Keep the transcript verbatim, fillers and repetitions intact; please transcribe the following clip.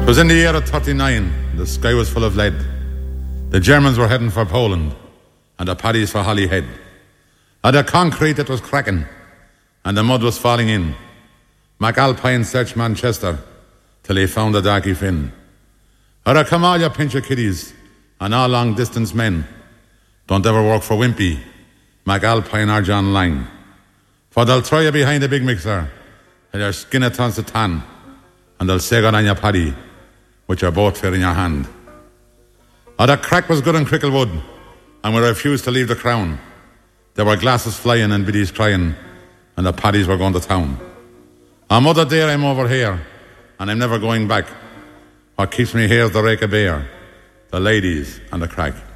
'Twas in the year of thirty-nine, the sky was full of lead. The Germans were heading for Poland, and the Paddies for Holyhead. At the concrete that was cracking, and the mud was falling in. MacAlpine searched Manchester, till he found the Darky Finn. Or a come all you pincher kiddies, and all long-distance men. Don't ever work for Wimpy, MacAlpine or John Lang. For they'll throw you behind the big mixer, till your skin it turns to tan, and they'll say good on your paddy, with your boat fair in your hand. Oh, the crack was good in Cricklewood, and we refused to leave the crown. There were glasses flying and biddies crying, and the paddies were going to town. On Mother Dear I'm over here, and I'm never going back. What keeps me here is the rake of beer, the ladies and the crack.